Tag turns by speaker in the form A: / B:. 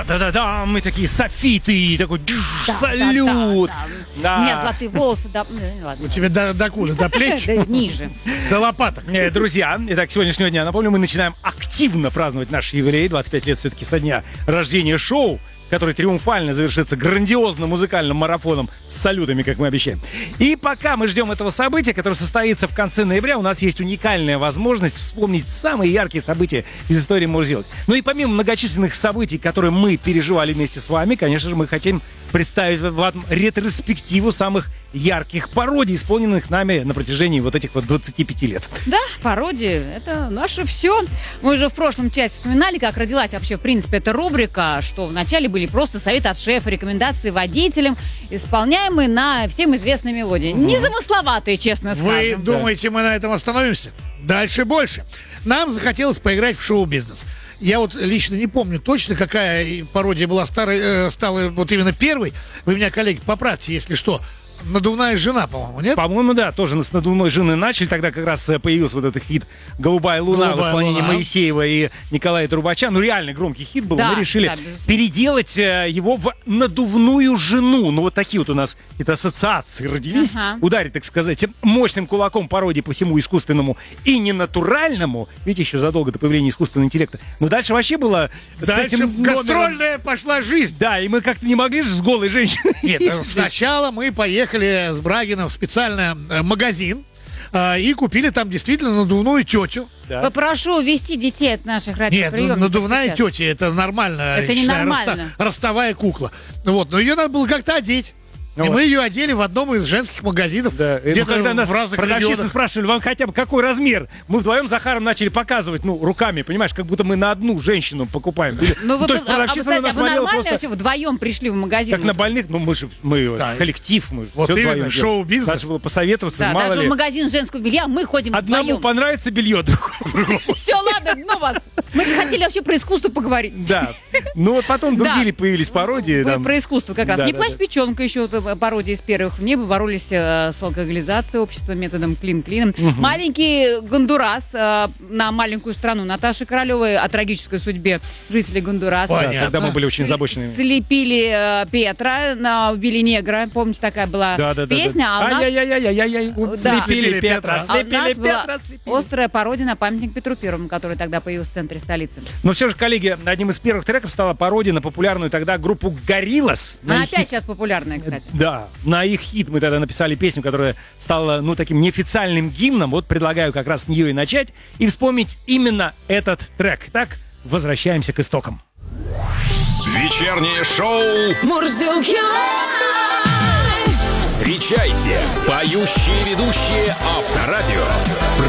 A: Да-да-да-да, мы такие софиты, такой салют.
B: Да. У меня золотые волосы, да, ладно.
C: У тебя докуда? До плеч?
B: Да, ниже.
C: До лопаток.
A: Друзья, итак, сегодняшнего дня, напомню, мы начинаем активно праздновать наш юбилей. 25 лет все-таки со дня рождения шоу, который триумфально завершится грандиозным музыкальным марафоном с салютами, как мы обещаем. И пока мы ждем этого события, которое состоится в конце ноября, у нас есть уникальная возможность вспомнить самые яркие события из истории мурзилок. Ну и помимо многочисленных событий, которые мы переживали вместе с вами, конечно же, мы хотим представить вам ретроспективу самых ярких пародий, исполненных нами на протяжении вот этих вот 25 лет.
B: Да, пародии — это наше все. Мы уже в прошлом части вспоминали, как родилась вообще, в принципе, эта рубрика, что вначале были просто советы от шефа, рекомендации водителям, исполняемые на всем известной мелодии. Незамысловатые, честно скажем.
C: Вы думаете, мы на этом остановимся? Дальше больше. Нам захотелось поиграть в шоу-бизнес. Я вот лично не помню точно, какая пародия была стала вот именно первой. Вы меня, коллеги, поправьте, если что. «Надувная жена», по-моему, нет?
A: По-моему, да, тоже с «Надувной жены» начали. Тогда как раз появился вот этот хит «Голубая луна» в исполнении Моисеева и Николая Трубача. Ну, реально громкий хит был. Мы решили переделать его в «Надувную жену». Ну, вот такие вот у нас это ассоциации родились. Ударить, так сказать, мощным кулаком пародии по всему искусственному и ненатуральному. Видите, еще задолго до появления искусственного интеллекта. Но дальше вообще было...
C: Дальше гастрольная пошла жизнь.
A: Да, и мы как-то не могли же с голой женщиной.
C: Нет, сначала мы поехали с Брагиным в специальный магазин и купили там действительно надувную тетю.
B: Да. Попрошу увести детей от наших радиоприемников.
C: Нет, надувная тетя, это нормально.
B: Это не нормально.
C: Ростовая кукла. Вот, но ее надо было как-то одеть. И мы ее одели в одном из женских магазинов.
A: Да.
C: Где-то
A: когда нас
C: в разных
A: продавщицы
C: регионах
A: спрашивали, вам хотя бы какой размер? Мы вдвоем с Захаром начали показывать, руками, понимаешь, как будто мы на одну женщину покупаем.
B: То есть продавщица на нас смотрела просто... вообще вдвоем пришли в магазин?
A: Как на больных, мы коллектив, мы
C: вот
A: все
C: именно, шоу-бизнес.
A: Надо было посоветоваться,
B: да,
A: мало
B: даже
A: ли.
B: в магазин женского белья мы ходим вдвоем.
A: Одному понравится белье, другому.
B: Все, ладно, ну вас. Мы хотели вообще про искусство поговорить.
A: Да. Ну вот потом другие появились пародии.
B: Про искусство как раз. Не плачь, печенка, еще пародия из первых. В небо боролись с алкоголизацией общества методом клин-клином. Маленький Гондурас на маленькую страну Наташи Королевой о трагической судьбе жителей Гондураса.
A: Когда мы были очень озабочены.
B: Слепили Петра, убили негра. Помните, такая была песня?
A: Слепили Петра.
B: Слепили Петра. Острая пародия на памятник Петру Первому, который тогда появился в центре столицы.
A: Но все же, коллеги, одним из первых треков стала пародия на популярную тогда группу Gorillaz.
B: Она опять сейчас популярная, кстати.
A: Да, на их хит мы тогда написали песню, которая стала, таким неофициальным гимном. Вот предлагаю как раз с нее и начать и вспомнить именно этот трек. Так, возвращаемся к истокам.
D: Вечернее шоу
E: Мурзилки лайф.
D: Встречайте, поющие ведущие Авторадио.